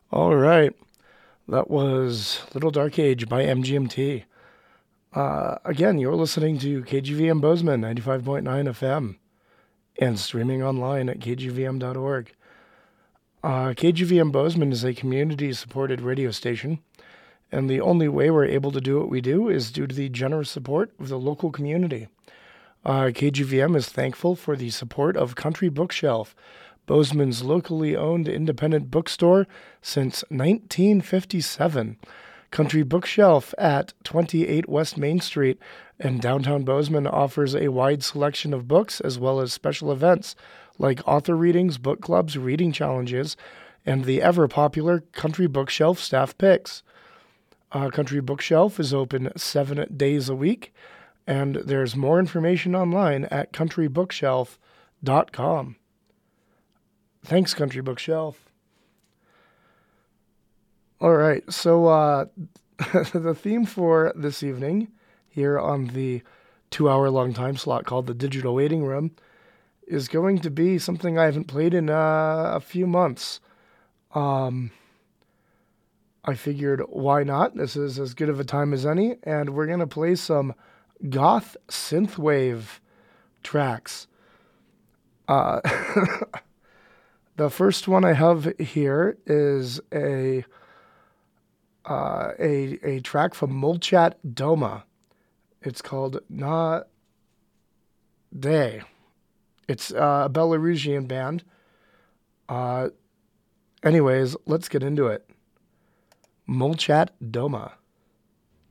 All right. That was Little Dark Age by MGMT. Again, you're listening to KGVM Bozeman 95.9 FM and streaming online at kgvm.org. KGVM Bozeman is a community supported radio station, and the only way we're able to do what we do is due to the generous support of the local community. KGVM is thankful for the support of Country Bookshelf, Bozeman's locally owned independent bookstore since 1957. Country Bookshelf at 28 West Main Street in downtown Bozeman offers a wide selection of books as well as special events like author readings, book clubs, reading challenges, and the ever popular Country Bookshelf staff picks. Country Bookshelf is open 7 days a week, and there's more information online at countrybookshelf.com. Thanks, Country Bookshelf. All right, so the theme for this evening here on the 2-hour long time slot called the Digital Waiting Room is going to be something I haven't played in a few months. I figured, why not? This is as good of a time as any, and we're going to play some goth synthwave tracks. The first one I have here is a track from Molchat Doma. It's called Na Day. It's a Belarusian band. Anyways, let's get into it. Molchat Doma.